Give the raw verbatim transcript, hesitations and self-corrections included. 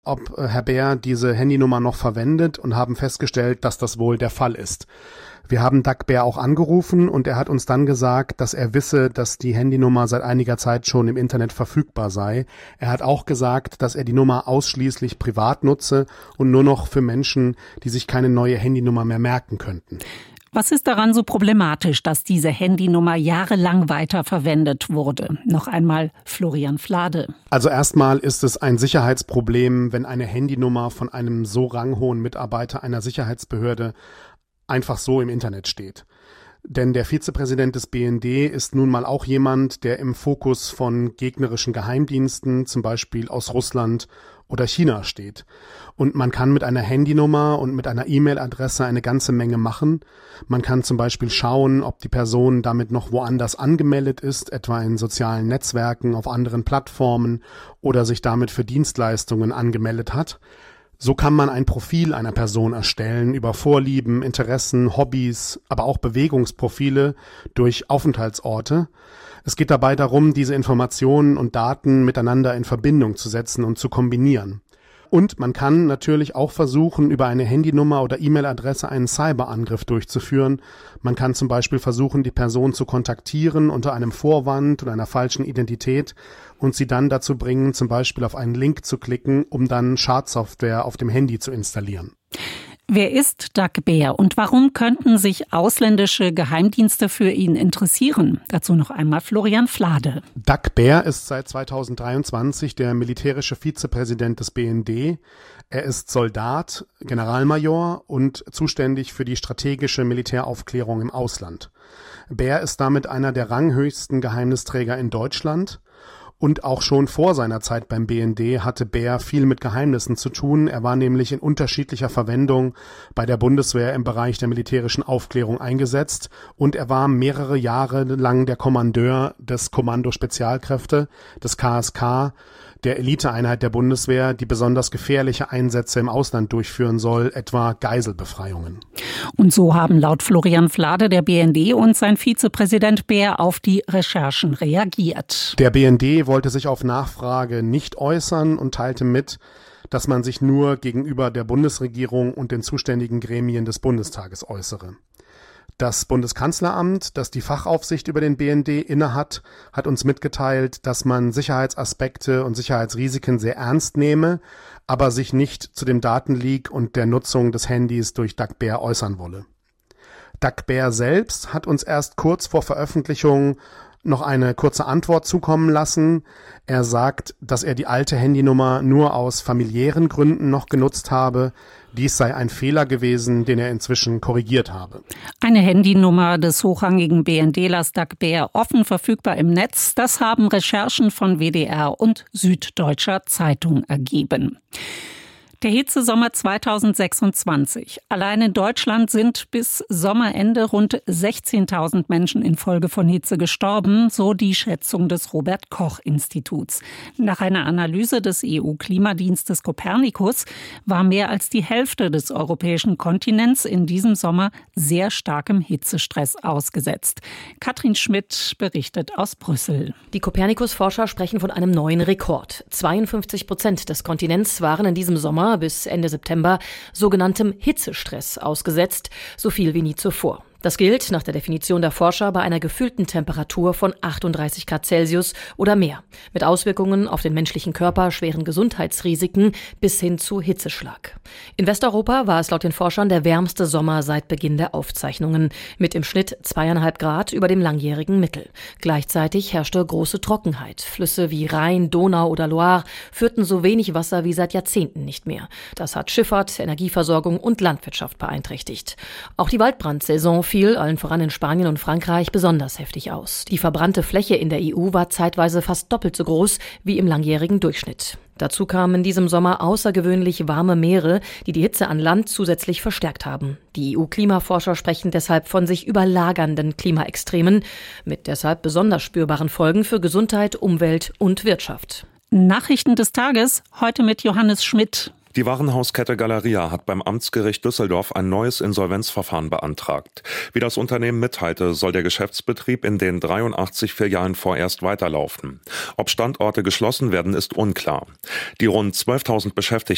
ob Herr Bär diese Handynummer noch verwendet und haben festgestellt, dass das wohl der Fall ist. Wir haben Doug Bär auch angerufen und er hat uns dann gesagt, dass er wisse, dass die Handynummer seit einiger Zeit schon im Internet verfügbar sei. Er hat auch gesagt, dass er die Nummer ausschließlich privat nutze und nur noch für Menschen, die sich keine neue Handynummer mehr merken könnten. Was ist daran so problematisch, dass diese Handynummer jahrelang weiterverwendet wurde? Noch einmal Florian Flade. Also erstmal ist es ein Sicherheitsproblem, wenn eine Handynummer von einem so ranghohen Mitarbeiter einer Sicherheitsbehörde einfach so im Internet steht. Denn der Vizepräsident des B N D ist nun mal auch jemand, der im Fokus von gegnerischen Geheimdiensten, zum Beispiel aus Russland oder China steht. Und man kann mit einer Handynummer und mit einer E-Mail-Adresse eine ganze Menge machen. Man kann zum Beispiel schauen, ob die Person damit noch woanders angemeldet ist, etwa in sozialen Netzwerken, auf anderen Plattformen oder sich damit für Dienstleistungen angemeldet hat. So kann man ein Profil einer Person erstellen über Vorlieben, Interessen, Hobbys, aber auch Bewegungsprofile durch Aufenthaltsorte. Es geht dabei darum, diese Informationen und Daten miteinander in Verbindung zu setzen und zu kombinieren. Und man kann natürlich auch versuchen, über eine Handynummer oder E-Mail-Adresse einen Cyberangriff durchzuführen. Man kann zum Beispiel versuchen, die Person zu kontaktieren unter einem Vorwand und einer falschen Identität und sie dann dazu bringen, zum Beispiel auf einen Link zu klicken, um dann Schadsoftware auf dem Handy zu installieren. Wer ist Doug Bär und warum könnten sich ausländische Geheimdienste für ihn interessieren? Dazu noch einmal Florian Flade. Doug Bär ist seit zweitausenddreiundzwanzig der militärische Vizepräsident des B N D. Er ist Soldat, Generalmajor und zuständig für die strategische Militäraufklärung im Ausland. Bär ist damit einer der ranghöchsten Geheimnisträger in Deutschland. Und auch schon vor seiner Zeit beim B N D hatte Bär viel mit Geheimnissen zu tun. Er war nämlich in unterschiedlicher Verwendung bei der Bundeswehr im Bereich der militärischen Aufklärung eingesetzt. Und er war mehrere Jahre lang der Kommandeur des Kommando Spezialkräfte, des K S K, der Eliteeinheit der Bundeswehr, die besonders gefährliche Einsätze im Ausland durchführen soll, etwa Geiselbefreiungen. Und so haben laut Florian Flade der B N D und sein Vizepräsident Bär auf die Recherchen reagiert. Der B N D wollte sich auf Nachfrage nicht äußern und teilte mit, dass man sich nur gegenüber der Bundesregierung und den zuständigen Gremien des Bundestages äußere. Das Bundeskanzleramt, das die Fachaufsicht über den B N D innehat, hat uns mitgeteilt, dass man Sicherheitsaspekte und Sicherheitsrisiken sehr ernst nehme, aber sich nicht zu dem Datenleak und der Nutzung des Handys durch Doug Bär äußern wolle. Doug Bär selbst hat uns erst kurz vor Veröffentlichung noch eine kurze Antwort zukommen lassen. Er sagt, dass er die alte Handynummer nur aus familiären Gründen noch genutzt habe. Dies sei ein Fehler gewesen, den er inzwischen korrigiert habe. Eine Handynummer des hochrangigen B N D-Lers Doug Bär offen verfügbar im Netz. Das haben Recherchen von W D R und Süddeutscher Zeitung ergeben. Der Hitzesommer zweitausendsechsundzwanzig. Allein in Deutschland sind bis Sommerende rund sechzehntausend Menschen infolge von Hitze gestorben, so die Schätzung des Robert-Koch-Instituts. Nach einer Analyse des E U-Klimadienstes Copernicus war mehr als die Hälfte des europäischen Kontinents in diesem Sommer sehr starkem Hitzestress ausgesetzt. Katrin Schmidt berichtet aus Brüssel. Die Copernicus-Forscher sprechen von einem neuen Rekord. zweiundfünfzig Prozent des Kontinents waren in diesem Sommer bis Ende September sogenanntem Hitzestress ausgesetzt, so viel wie nie zuvor. Das gilt nach der Definition der Forscher bei einer gefühlten Temperatur von achtunddreißig Grad Celsius oder mehr, mit Auswirkungen auf den menschlichen Körper, schweren Gesundheitsrisiken bis hin zu Hitzeschlag. In Westeuropa war es laut den Forschern der wärmste Sommer seit Beginn der Aufzeichnungen, mit im Schnitt zweieinhalb Grad über dem langjährigen Mittel. Gleichzeitig herrschte große Trockenheit. Flüsse wie Rhein, Donau oder Loire führten so wenig Wasser wie seit Jahrzehnten nicht mehr. Das hat Schifffahrt, Energieversorgung und Landwirtschaft beeinträchtigt. Auch die Waldbrandsaison fiel, allen voran in Spanien und Frankreich, besonders heftig aus. Die verbrannte Fläche in der E U war zeitweise fast doppelt so groß wie im langjährigen Durchschnitt. Dazu kamen in diesem Sommer außergewöhnlich warme Meere, die die Hitze an Land zusätzlich verstärkt haben. Die E U-Klimaforscher sprechen deshalb von sich überlagernden Klimaextremen mit deshalb besonders spürbaren Folgen für Gesundheit, Umwelt und Wirtschaft. Nachrichten des Tages, heute mit Johannes Schmidt. Die Warenhauskette Galeria hat beim Amtsgericht Düsseldorf ein neues Insolvenzverfahren beantragt. Wie das Unternehmen mitteilte, soll der Geschäftsbetrieb in den dreiundachtzig Filialen vorerst weiterlaufen. Ob Standorte geschlossen werden, ist unklar. Die rund zwölftausend Beschäftigten